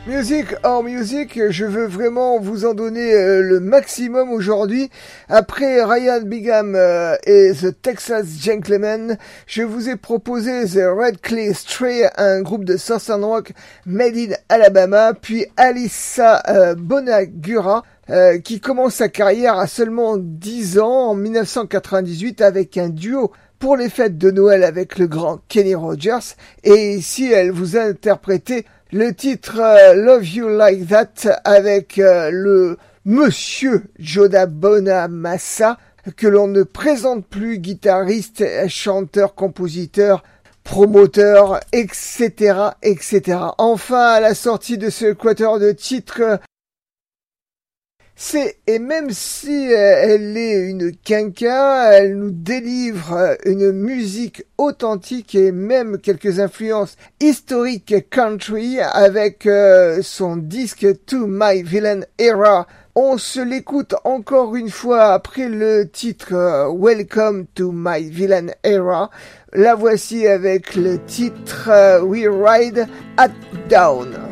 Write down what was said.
Music or Music, je veux vraiment vous en donner le maximum aujourd'hui. Après Ryan Bingham et The Texas Gentlemen, je vous ai proposé The Red Clay Stray, un groupe de Southern Rock made in Alabama, puis Alyssa Bonagura, qui commence sa carrière à seulement 10 ans en 1998 avec un duo pour les fêtes de Noël avec le grand Kenny Rogers. Et ici, elle vous a interprété le titre Love You Like That avec le monsieur Joe Bonamassa, que l'on ne présente plus, guitariste, chanteur, compositeur, promoteur, etc., etc. Enfin, à la sortie de ce quatuor de titres, et même si elle est une quinca, elle nous délivre une musique authentique et même quelques influences historiques country avec son disque To My Villain Era. On se l'écoute encore une fois après le titre Welcome to My Villain Era. La voici avec le titre We Ride at Down.